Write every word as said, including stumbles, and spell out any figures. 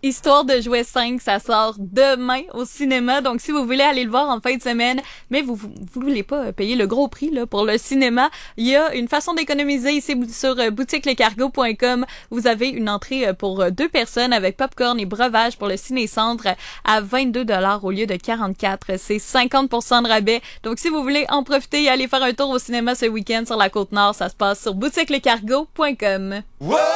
Histoire de jouet cinq, ça sort demain au cinéma. Donc, si vous voulez aller le voir en fin de semaine, mais vous vous, vous voulez pas payer le gros prix là pour le cinéma, il y a une façon d'économiser ici sur boutique le cargo point com. Vous avez une entrée pour deux personnes avec popcorn et breuvage pour le ciné-centre à vingt-deux dollars au lieu de quarante-quatre. C'est cinquante pour cent de rabais. Donc, si vous voulez en profiter et aller faire un tour au cinéma ce week-end sur la Côte-Nord, ça se passe sur boutique le cargo point com.